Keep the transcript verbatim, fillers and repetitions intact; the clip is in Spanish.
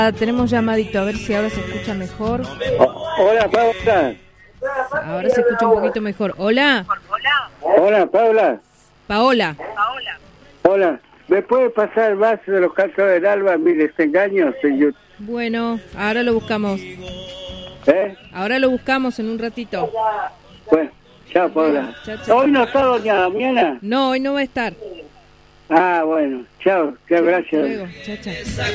Ah, tenemos llamadito, a ver si ahora se escucha mejor. Oh, hola, Paula. Ahora se escucha un poquito mejor. Hola. Hola, Paula. Paola. Hola. ¿Me puede pasar el vaso de los cantos del alba, mis desengaños, señor? Bueno, ahora lo buscamos. ¿Eh? Ahora lo buscamos en un ratito. Bueno, chao, Paula. Chao, chao. ¿Hoy no está doña Damiana? No, hoy no va a estar. Ah, bueno, chao, chao, gracias. Hasta luego. Chao, chao.